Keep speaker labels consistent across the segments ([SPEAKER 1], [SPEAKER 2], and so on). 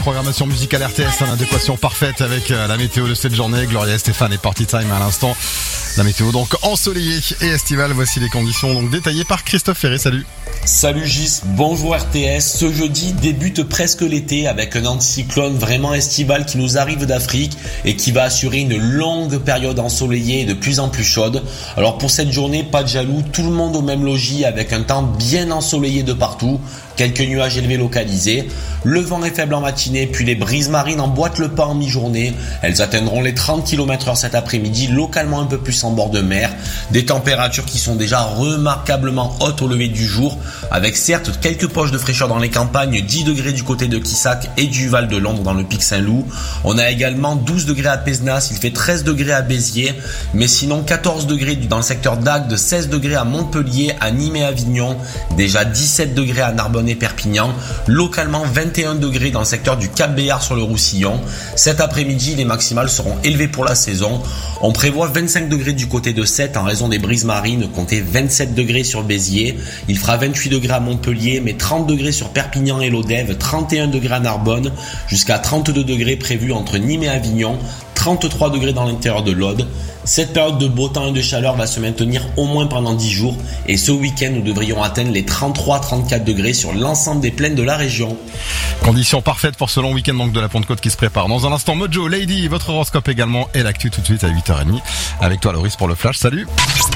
[SPEAKER 1] programmation musicale RTS en adéquation parfaite avec la météo de cette journée. Gloria Estefan et Party Time à l'instant. La météo donc ensoleillée et estivale. Voici les conditions donc détaillées par Christophe Ferré. Salut.
[SPEAKER 2] Salut Gis, bonjour RTS. Ce jeudi débute presque l'été avec un anticyclone vraiment estival qui nous arrive d'Afrique et qui va assurer une longue période ensoleillée et de plus en plus chaude. Alors pour cette journée, pas de jaloux, tout le monde au même logis avec un temps bien ensoleillé de partout. Quelques nuages élevés localisés. Le vent est faible en matinée, puis les brises marines emboîtent le pas en mi-journée. Elles atteindront les 30 km/h cet après-midi, localement un peu plus en bord de mer. Des températures qui sont déjà remarquablement hautes au lever du jour, avec certes quelques poches de fraîcheur dans les campagnes, 10 degrés du côté de Quissac et du Val de Londres dans le Pic Saint-Loup. On a également 12 degrés à Pézenas, il fait 13 degrés à Béziers, mais sinon 14 degrés dans le secteur d'Agde, 16 degrés à Montpellier, à Nîmes et Avignon, déjà 17 degrés à Narbonne et Perpignan, localement 21 degrés dans le secteur du Cap Béar sur le Roussillon. Cet après-midi, les maximales seront élevées pour la saison. On prévoit 25 degrés du côté de Sète en raison des brises marines, comptez 27 degrés sur Béziers. Il fera 28 degrés à Montpellier, mais 30 degrés sur Perpignan et Lodève, 31 degrés à Narbonne, jusqu'à 32 degrés prévus entre Nîmes et Avignon, 33 degrés dans l'intérieur de l'Aude. Cette période de beau temps et de chaleur va se maintenir au moins pendant 10 jours et ce week-end nous devrions atteindre les 33-34 degrés sur l'ensemble des plaines de la région.
[SPEAKER 1] Conditions parfaites pour ce long week-end donc de la Pentecôte qui se prépare. Dans un instant, Mojo, Lady, votre horoscope également et l'actu tout de suite à 8h30. Avec toi Loris pour le flash, salut.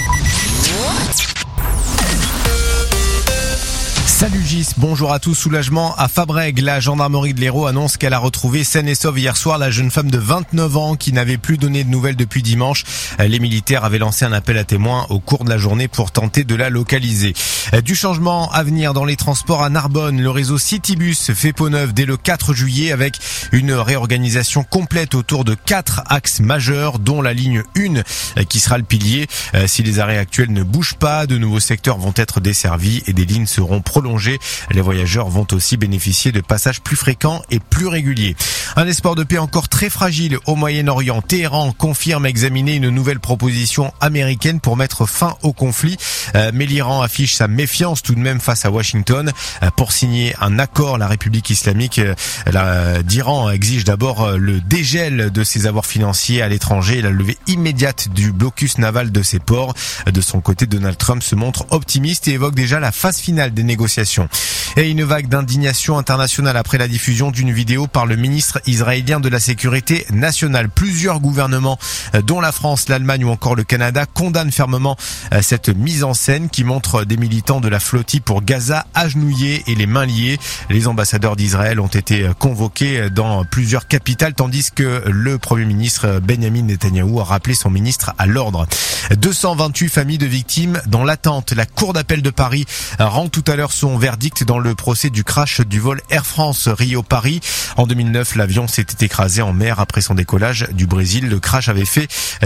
[SPEAKER 3] Salut Gis, bonjour à tous. Soulagement à Fabrègues. La gendarmerie de l'Hérault annonce qu'elle a retrouvé saine et sauve hier soir la jeune femme de 29 ans qui n'avait plus donné de nouvelles depuis dimanche. Les militaires avaient lancé un appel à témoins au cours de la journée pour tenter de la localiser. Du changement à venir dans les transports à Narbonne. Le réseau Citybus fait peau neuve dès le 4 juillet avec une réorganisation complète autour de 4 axes majeurs dont la ligne 1 qui sera le pilier. Si les arrêts actuels ne bougent pas, de nouveaux secteurs vont être desservis et des lignes seront prolongées. Les voyageurs vont aussi bénéficier de passages plus fréquents et plus réguliers. Un espoir de paix encore très fragile au Moyen-Orient. Téhéran confirme examiner une nouvelle proposition américaine pour mettre fin au conflit. Mais l'Iran affiche sa méfiance tout de même face à Washington. Pour signer un accord, la République islamique d'Iran exige d'abord le dégel de ses avoirs financiers à l'étranger et la levée immédiate du blocus naval de ses ports. De son côté, Donald Trump se montre optimiste et évoque déjà la phase finale des négociations. Et une vague d'indignation internationale après la diffusion d'une vidéo par le ministre israélien de la Sécurité nationale. Plusieurs gouvernements, dont la France, l'Allemagne ou encore le Canada, condamnent fermement cette mise en scène qui montre des militants de la flottille pour Gaza agenouillés et les mains liées. Les ambassadeurs d'Israël ont été convoqués dans plusieurs capitales tandis que le Premier ministre Benjamin Netanyahou a rappelé son ministre à l'ordre. 228 familles de victimes dans l'attente. La Cour d'appel de Paris rend tout à l'heure son verdict dans le procès du crash du vol Air France Rio-Paris. En 2009, l'avion s'était écrasé en mer après son décollage du Brésil. Le crash avait fait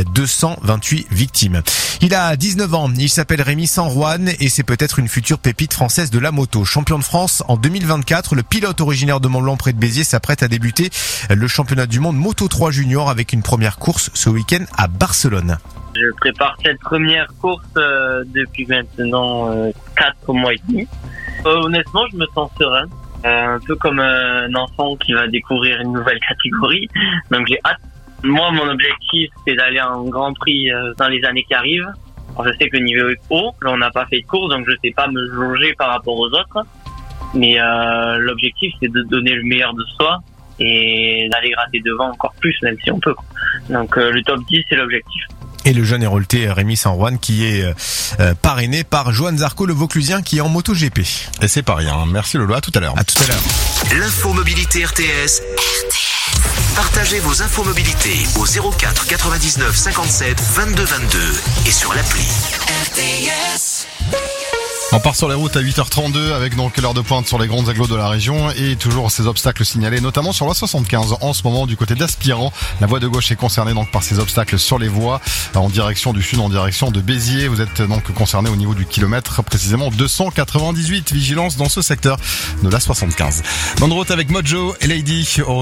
[SPEAKER 3] 228 victimes. Il a 19 ans, il s'appelle Rémi San Juan et c'est peut-être une future pépite française de la moto. Champion de France en 2024, le pilote originaire de Mont-Blanc près de Béziers s'apprête à débuter le championnat du monde Moto 3 Junior avec une première course ce week-end à Barcelone.
[SPEAKER 4] Je prépare cette première course depuis maintenant 4 mois et demi. Honnêtement, je me sens serein, un peu comme un enfant qui va découvrir une nouvelle catégorie. Donc j'ai hâte. Moi, mon objectif, c'est d'aller en Grand Prix dans les années qui arrivent. Alors, je sais que le niveau est haut, là on n'a pas fait de course, donc je sais pas me jauger par rapport aux autres. Mais l'objectif, c'est de donner le meilleur de soi et d'aller gratter devant encore plus, même si on peut. Donc le top 10, c'est l'objectif.
[SPEAKER 3] Et le jeune hérolté Rémi San Juan qui est parrainé par Johan Zarco, le Vauclusien qui est en MotoGP.
[SPEAKER 1] Et c'est pas rien. Merci Lolo, à tout à l'heure.
[SPEAKER 3] À tout à l'heure.
[SPEAKER 5] L'infomobilité RTS. Partagez vos infomobilités au 04 99 57 22 22 et sur l'appli RTS.
[SPEAKER 1] On part sur les routes à 8h32 avec donc l'heure de pointe sur les grandes agglos de la région et toujours ces obstacles signalés, notamment sur la 75 en ce moment du côté d'Aspirant. La voie de gauche est concernée donc par ces obstacles sur les voies en direction du sud, en direction de Béziers. Vous êtes donc concerné au niveau du kilomètre précisément 298. Vigilance dans ce secteur de la 75. Bonne route avec Mojo et Lady.